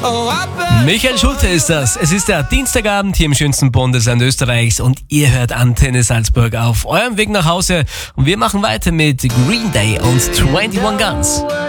Michael Schulte ist das. Es ist der Dienstagabend hier im schönsten Bundesland Österreichs und ihr hört Antenne Salzburg auf eurem Weg nach Hause. Und wir machen weiter mit Green Day und 21 Guns.